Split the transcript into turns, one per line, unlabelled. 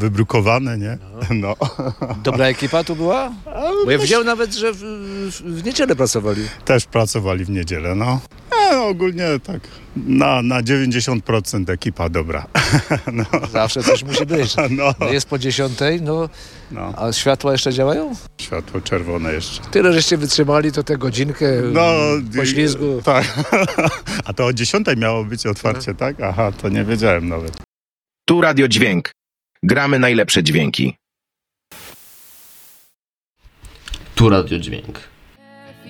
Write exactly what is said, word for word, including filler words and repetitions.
wybrukowane, nie? No.
Dobra ekipa tu była? Bo ja widziałem nawet, że w, w, w niedzielę pracowali.
Też pracowali w niedzielę, no. E, ogólnie tak na, na dziewięćdziesiąt procent ekipa dobra. No.
Zawsze coś musi być.
No.
No jest po dziesiątej, no,
No.
a światła jeszcze działają?
Światło czerwone jeszcze.
Tyle, żeście wytrzymali, to tę godzinkę
No,
po ślizgu.
Tak. A to o dziesiątej miało być otwarcie, tak? Aha, to nie wiedziałem nawet.
Tu Radio Dźwięk. Gramy najlepsze dźwięki.
Tu Radio Dźwięk.